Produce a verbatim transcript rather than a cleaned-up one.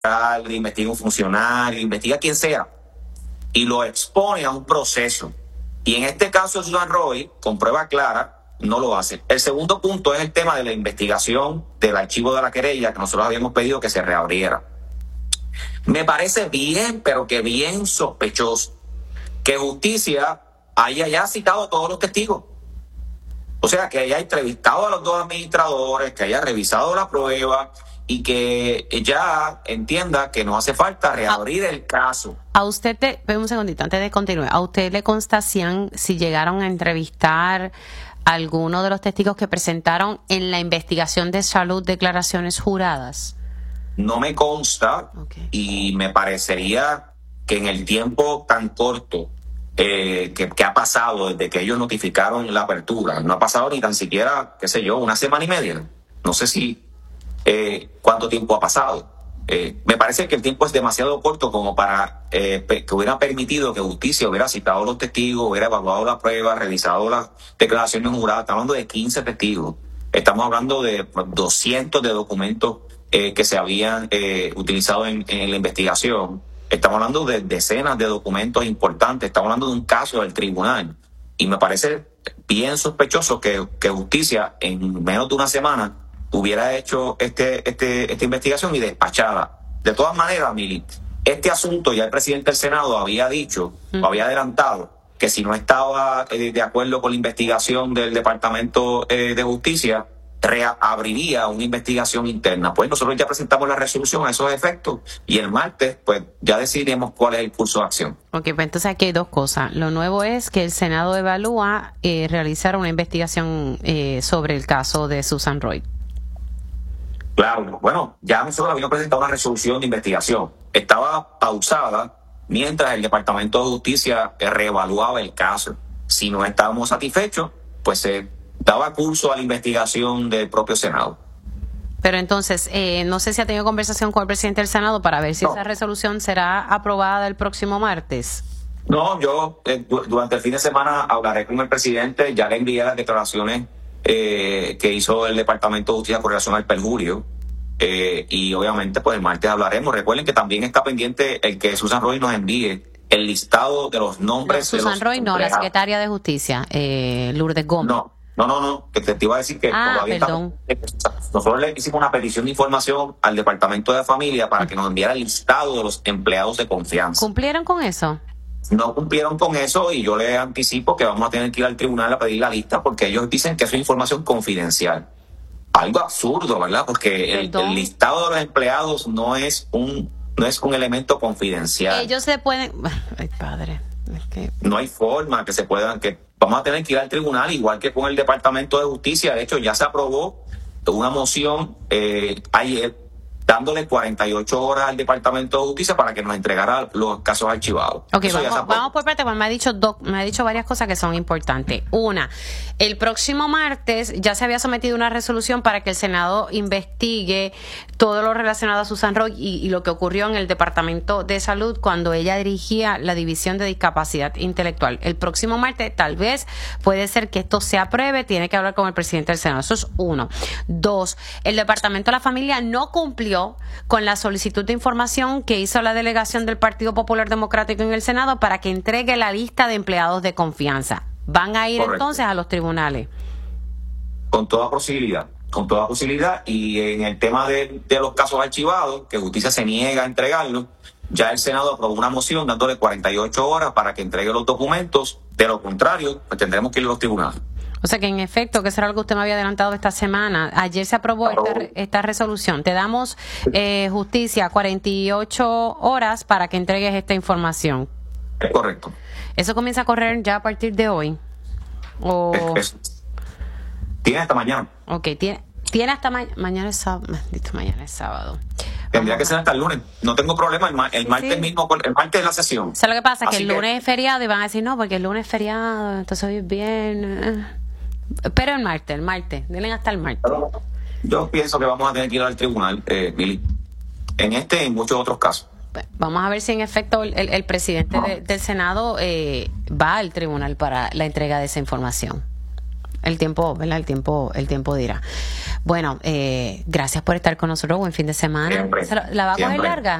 investiga un funcionario, investiga a quien sea y lo expone a un proceso. Y en este caso de Susan Roy, con prueba clara, no lo hace. El segundo punto es el tema de la investigación del archivo de la querella que nosotros habíamos pedido que se reabriera. Me parece bien, pero que bien sospechoso que Justicia haya ya citado a todos los testigos. O sea, que haya entrevistado a los dos administradores, que haya revisado la prueba y que ya entienda que no hace falta reabrir el caso. A usted, te, un segundito, antes de continuar, ¿a usted le consta si, han, si llegaron a entrevistar a alguno de los testigos que presentaron en la investigación de salud declaraciones juradas? No me consta, okay. Y me parecería que en el tiempo tan corto eh, que, que ha pasado desde que ellos notificaron la apertura, no ha pasado ni tan siquiera, qué sé yo, una semana y media. No sé si eh, cuánto tiempo ha pasado. Eh, me parece que el tiempo es demasiado corto como para eh, que hubiera permitido que Justicia hubiera citado a los testigos, hubiera evaluado la prueba, revisado las declaraciones juradas. Estamos hablando de quince testigos. Estamos hablando de doscientos de documentos eh, que se habían eh, utilizado en, en la investigación. Estamos hablando de decenas de documentos importantes. Estamos hablando de un caso del tribunal. Y me parece bien sospechoso que, que Justicia en menos de una semana hubiera hecho este, este, esta investigación y despachada. De todas maneras, Mili, este asunto ya el presidente del Senado había dicho, mm. o había adelantado, que si no estaba eh, de acuerdo con la investigación del Departamento eh, de Justicia, reabriría una investigación interna. Pues nosotros ya presentamos la resolución a esos efectos y el martes pues ya decidiremos cuál es el curso de acción. Ok, pues entonces aquí hay dos cosas. Lo nuevo es que el Senado evalúa eh, realizar una investigación eh, sobre el caso de Susan Roy. Claro, bueno, ya nosotros habíamos presentado una resolución de investigación. Estaba pausada mientras el Departamento de Justicia reevaluaba el caso. Si no estábamos satisfechos, pues se eh, daba curso a la investigación del propio Senado. Pero entonces, eh, no sé si ha tenido conversación con el presidente del Senado para ver si no. esa resolución será aprobada el próximo martes. No, yo eh, durante el fin de semana hablaré con el presidente, ya le envié las declaraciones eh, que hizo el Departamento de Justicia con relación al perjurio. Eh, y obviamente pues el martes hablaremos. Recuerden que también está pendiente el que Susan Roy nos envíe el listado de los nombres. No, Susan de los Roy no, la secretaria de Justicia, eh, Lourdes Gómez. No, no, no, no, que te, te iba a decir que ah, todavía perdón. Está, nosotros le hicimos una petición de información al Departamento de Familia para que nos enviara el listado de los empleados de confianza. ¿Cumplieron con eso? No cumplieron con eso y yo les anticipo que vamos a tener que ir al tribunal a pedir la lista porque ellos dicen que eso es información confidencial. Algo absurdo, ¿verdad? Porque el, el listado de los empleados no es un no es un elemento confidencial. Ellos se pueden... Ay, padre. Es que... No hay forma que se puedan... que vamos a tener que ir al tribunal, igual que con el Departamento de Justicia. De hecho, ya se aprobó una moción eh, ayer dándole cuarenta y ocho horas al Departamento de Justicia para que nos entregara los casos archivados. Ok, vamos, vamos por parte, porque me ha dicho do, me ha dicho varias cosas que son importantes. Una, el próximo martes ya se había sometido una resolución para que el Senado investigue todo lo relacionado a Susan Roy y, y lo que ocurrió en el Departamento de Salud cuando ella dirigía la División de Discapacidad Intelectual. El próximo martes tal vez puede ser que esto se apruebe, tiene que hablar con el presidente del Senado. Eso es uno. Dos, el Departamento de la Familia no cumplió con la solicitud de información que hizo la delegación del Partido Popular Democrático en el Senado para que entregue la lista de empleados de confianza. ¿Van a ir Correcto. entonces a los tribunales? Con toda posibilidad, con toda posibilidad. Y en el tema de, de los casos archivados, que Justicia se niega a entregarlos, ya el Senado aprobó una moción dándole cuarenta y ocho horas para que entregue los documentos. De lo contrario, pues tendremos que ir a los tribunales. O sea que en efecto, que eso era algo que usted me había adelantado esta semana. Ayer se aprobó esta, esta resolución. Te damos eh, Justicia cuarenta y ocho horas para que entregues esta información. Es correcto. ¿Eso comienza a correr ya a partir de hoy? ¿O... Es, es, tiene hasta mañana. Ok, tiene, tiene hasta ma- mañana es sábado. Maldito, mañana es sábado. Tendría que ser hasta el lunes. No tengo problema. El, ma- el martes sí. mismo, el martes es la sesión. O sea, lo que pasa es que el lunes que... es feriado y van a decir no, porque el lunes es feriado, entonces hoy es viernes. Pero el martes, el martes, denle hasta el martes. Yo pienso que vamos a tener que ir al tribunal, eh, Mili, en este y en muchos otros casos. Vamos a ver si en efecto el, el presidente no. de, del Senado eh, va al tribunal para la entrega de esa información. el tiempo, ¿verdad? El tiempo, el tiempo dirá. Bueno, eh, gracias por estar con nosotros. Buen fin de semana. Siempre, ¿La va a coger siempre. larga?